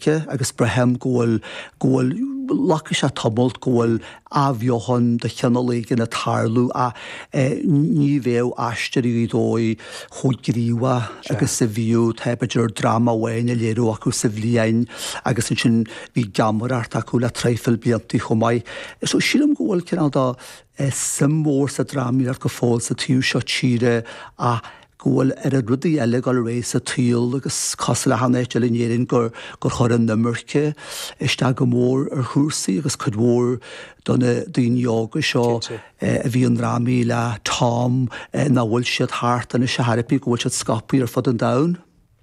America agus brehem goil lacus a tumult goil afiohon de cheannalig in a tarlú a ní bhéh aisteí dói chógríwa agus sa bhíú teidir drama bhain a léirú acu sa bhliain agus sin bhí gamarart acu le treifil bíantí chomáid. So sílam goil cin da symbór sa dramíar go fáil sa tíú seo tíre a goil a rudí eile gal rééis a tíal agus cos le hanéit le néirinn gur chur an nummerce iste go mór ar chúsaí agus chud mór donna daon yoga seo a bhí an rámí le tám na bhfuil siad háart an is seharpaí go bhfuil siad scapaí ar fud an dain.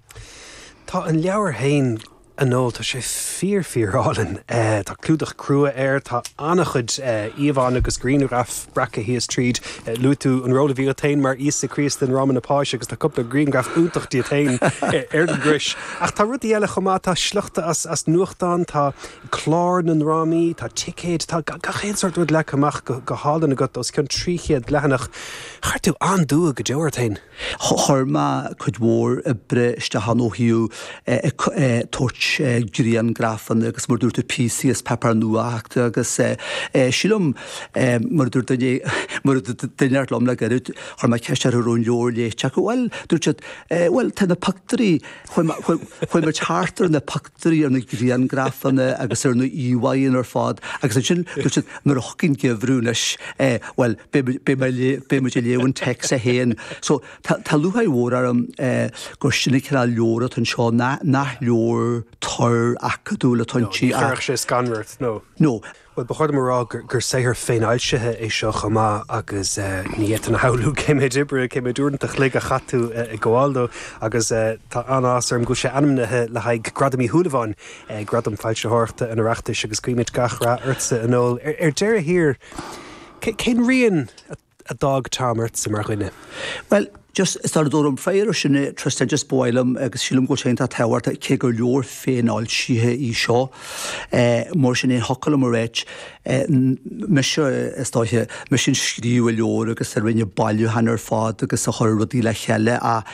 Tá an leabhar hain anól tá sé fíorálinn tá clúdach crua tá annachchud íomháin agus Greengraf bracha híos tríd lútú an róla bhí tain mar Isa Christ den Roman napáise agus tá cupla Greengraf úntachtí tain ar den gris. Ach tá rudí eile chomá tá sluchta as nuachtáin tá chlár an rámí, tá ticéid tá gachéad sort bhd le amach go hálan agat os chun tríchéad lehanach. Char tú andú go deir tain? Chorma chud mór a bre iste hanóhiú toirt Grían grafan agus mar dúirta PC as pepar nuachta agus sílam mar dúirta daineart lom le garút chuir mai ceiste arún leor léite go bhfuil dúirte bhfuil te na pactarí chuil mar chartar na pactarí ar na Grían grafanna agus ar na íhain ar fád agus sin dúirte nar hocinn gehrúnes bhfuil be mu léhann text a héin. So tá luhaid mhór arm gur sinna cinna leora an seo nach leor tar acadúla tontí a sé scanmhirt nó. Well bechard marrá gur séhir féin ailsethe é seo chamá agus níhéan na haú céime dibre céime dúrntaach le a chatú i gháildó agus tá anás arm go sé anamnathe le haig gradamí thuúlaháin gradam fáilte háirta in reachtas agus cuiimiid gachra ursa anól. Ar deire hir cén rion a dag támart sa mar chuine? Well, just istar dóm féir sinna triste just bóilm agus sílam go sénta tehart a ché gur leor féináil síthe í seo mór sin é hocail mar réit me istáithe me sin scríú a leor agus ar rinne bailú hanar fád agus a chur rudí le cheile a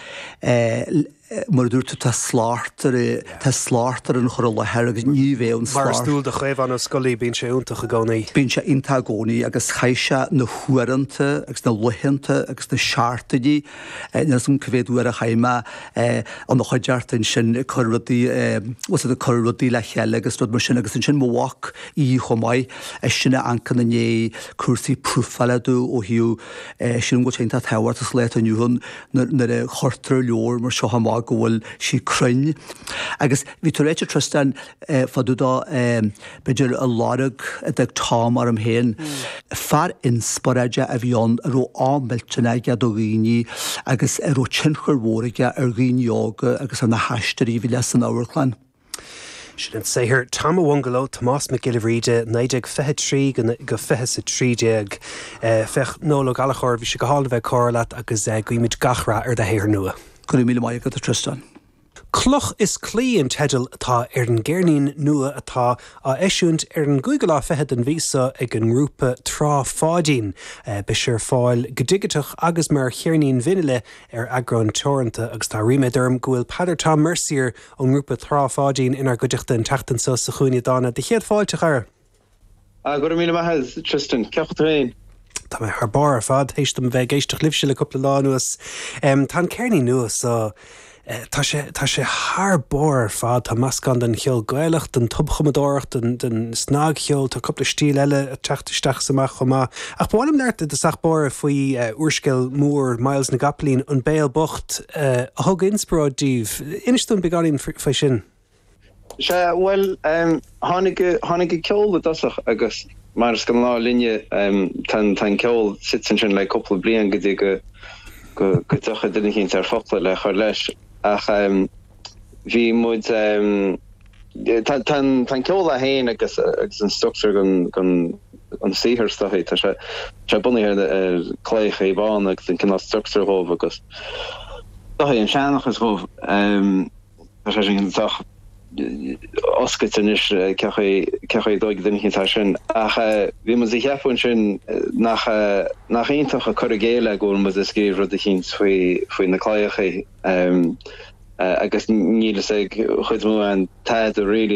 mar dúirta tá sláirtar an chur lethir agus ní bhéh an Mar stúil de chuibh an scoilí bíonn sé úntaach a gcónaí. Bíonn sé inta gcónaí agus chaise na huaranta agus na luhananta agus na seaartaidí na som cyféadú ar a chaime an na chuideartain sin churadí le cheile agus rud mar sin agus sin mhaach í chomáid sinna ancan na né cuasaí prúfaileadú ó hiú sin go ténta tehart is leit aniuhan na chortar leor mar seo hamá gohfuil sí cruinn. Agus bhí tú réite trastan fadúdá beidir a lárug ag tám ar am héin fear insparaide a bhíon ró ámiltena ag do ghíní agus ró tinchar mhóraige ar ghíneoga agus an na heisteí bhí leis an áhirchlein. Sin séhir Tom Wongalo, Tomás McGillivreide, 1953 go 53 fech nóla galachor bhí sé go hála bheith choirlaat agus guimiid gachra ar de héir nua. Cúna míle maith go a Tristan. Cloch is clí an tedal atá ar an ggéirnín nua atá a eisiúint ar an gúigeá fehead an vísa ag an grúpa trá fádín be sér fáil godigiteach agus mar chearnín vinile ar agrán teoranta agus tá riméidirm gohfuil Padar Tom Mercier an grúpa trá fádín inar goideachta an teachtan sa chuine dána. De chéad fáilte chur? Go míle maith Tristan, ceachtaréin. Tá mé th bar fad héistem bheith géisteach libse le coppla lá nuas. Tá cearní nuas tá sé haar bór fad tá mascan den cheol gaileach den tubchamadóracht den snagcheol tá coppla stíl eile teachtisteach samach chumá. Ach bháilm leart de sach bór faoi uorscail mór Miles na Gaplín an béal bocht a thug inspirádíh. Inistún beganín fé sin? Well, hánig ceol a dasach agus mar gan lá linne tan ceol sitan sin le coppla blian go tucha duine cinn ar fopla le chuir leis. Ach bhí muid tan ceol a héin agus an structure gan an sihir stochaí tá sé bunaí ar cléich é bán agus an cinná structure hómh agus stochaí an seanachas hómh tá sé sinach oscaitin is cechaí dóig duine cinn sin ach bhí mu i cheapún sin nach aontacha chur géile ggóil mu is scríomh rud a chin faoi na cléichaí agus nílas ag chuid mú an taid a ri